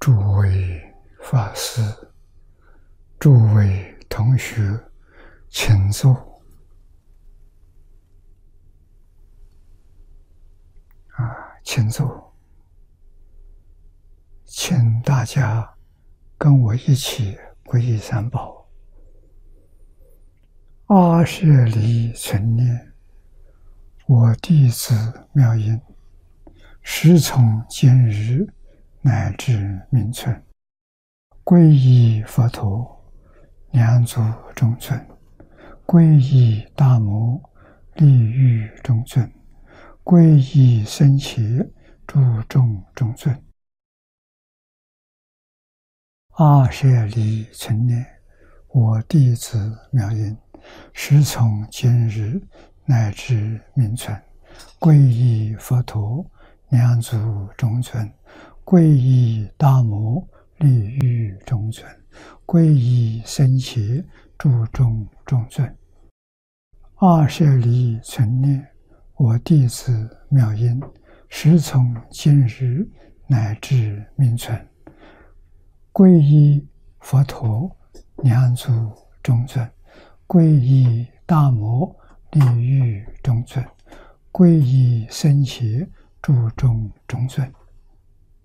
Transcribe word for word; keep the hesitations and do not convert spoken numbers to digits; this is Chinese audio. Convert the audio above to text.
诸位法师、诸位同学，请坐。啊，请坐，请大家跟我一起皈依三宝。阿舍离存念，我弟子妙音，时从今日乃至明存，皈依佛陀，两足中尊；皈依大摩，利欲中尊；皈依僧伽，诸众中尊。阿舍离存念，我弟子妙音，时从今日乃至明存，皈依佛陀，两足中尊；皈依大摩，利欲中尊；皈依僧伽，诸众中尊。阿舍离存念，我弟子妙音，时从今日乃至明存，皈依佛陀，两足中尊；皈依大摩，利欲中尊；皈依僧伽，诸众中尊。